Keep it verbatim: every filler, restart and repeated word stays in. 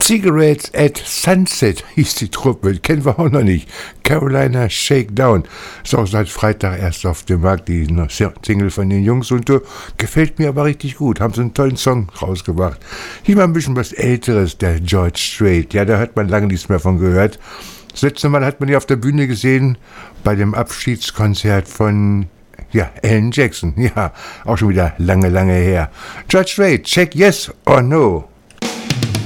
Cigarettes at Sunset hieß die Truppe, kennen wir auch noch nicht. Carolina Shakedown ist auch seit Freitag erst auf dem Markt, die Single von den Jungs und uh, gefällt mir aber richtig gut. Haben sie einen tollen Song rausgebracht. Hier mal ein bisschen was Älteres, der George Strait. Ja, da hat man lange nichts mehr von gehört. Das letzte Mal hat man ihn auf der Bühne gesehen bei dem Abschiedskonzert von ja, Alan Jackson. Ja, auch schon wieder lange, lange her. George Strait, check yes or no.